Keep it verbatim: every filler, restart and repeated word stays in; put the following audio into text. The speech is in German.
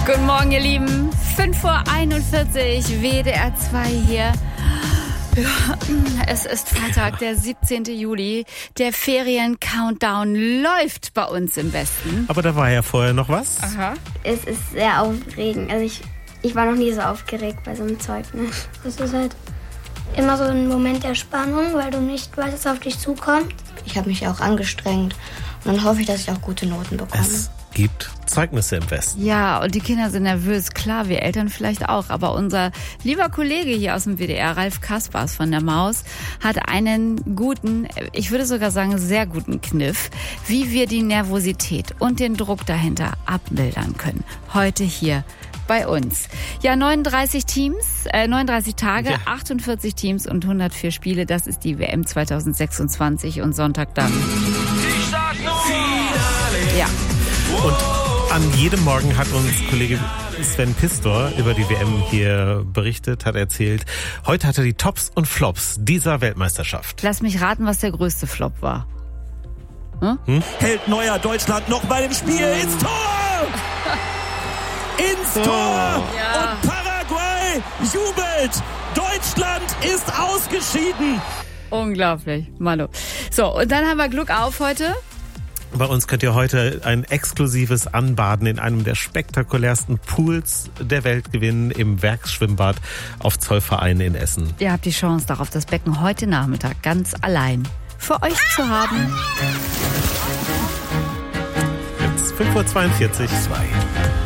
Guten Morgen, ihr Lieben. fünf Uhr einundvierzig, W D R zwei hier. Ja, es ist Freitag, der siebzehnten Juli. Der Ferien-Countdown läuft bei uns im Westen. Aber da war ja vorher noch was. Aha. Es ist sehr aufregend. Also ich, ich war noch nie so aufgeregt bei so einem Zeugnis. Es ist halt immer so ein Moment der Spannung, weil du nicht weißt, was auf dich zukommt. Ich habe mich auch angestrengt und dann hoffe ich, dass ich auch gute Noten bekomme. Es gibt Zeugnisse im Westen. Ja, und die Kinder sind nervös. Klar, wir Eltern vielleicht auch. Aber unser lieber Kollege hier aus dem W D R, Ralf Kaspers von der Maus, hat einen guten, ich würde sogar sagen sehr guten Kniff, wie wir die Nervosität und den Druck dahinter abmildern können. Heute hier bei uns. Ja, neununddreißig Teams, äh, neununddreißig Tage, ja. achtundvierzig Teams und hundertvier Spiele. Das ist die W M zweitausendsechsundzwanzig und Sonntag dann. Ja. Und an jedem Morgen hat uns Kollege Sven Pistor über die W M hier berichtet, hat erzählt, heute hat er die Tops und Flops dieser Weltmeisterschaft. Lass mich raten, was der größte Flop war. Hm? Hm? Hält Neuer Deutschland noch bei dem Spiel ins Tor! Ins Tor! Ja. Und Paraguay jubelt! Deutschland ist ausgeschieden! Unglaublich, Manu. So, und dann haben wir Glück auf heute. Bei uns könnt ihr heute ein exklusives Anbaden in einem der spektakulärsten Pools der Welt gewinnen, im Werksschwimmbad auf Zollverein in Essen. Ihr habt die Chance darauf, das Becken heute Nachmittag ganz allein für euch zu haben. Jetzt fünf Uhr zweiundvierzig. Zwei.